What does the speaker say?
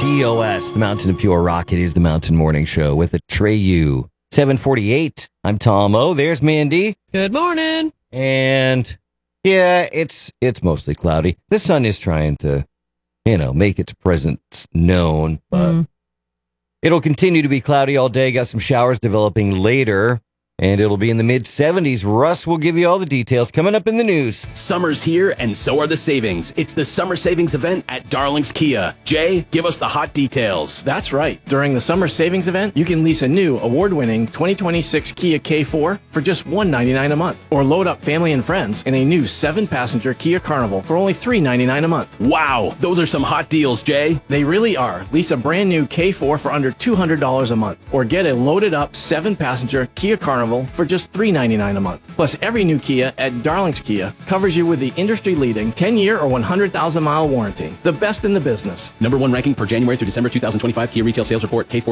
MOUNTOS, the Mountain of Pure Rock. It is the Mountain Morning Show with Atreyu. 7:48. I'm Tom O. There's Mandy. Good morning. And yeah, it's mostly cloudy. The sun is trying to, make its presence known, but it'll continue to be cloudy all day. Got some showers developing later. And it'll be in the mid-70s. Russ will give you all the details coming up in the news. Summer's here, and so are the savings. It's the Summer Savings Event at Darling's Kia. Jay, give us the hot details. That's right. During the Summer Savings Event, you can lease a new award-winning 2026 Kia K4 for just $199 a month. Or load up family and friends in a new 7-passenger Kia Carnival for only $399 a month. Wow, those are some hot deals, Jay. They really are. Lease a brand new K4 for under $200 a month. Or get a loaded up 7-passenger Kia Carnival for just $399 a month. Plus, every new Kia at Darling's Kia covers you with the industry-leading 10-year or 100,000-mile warranty. The best in the business. Number 1 ranking per January through December 2025 Kia retail sales report. K4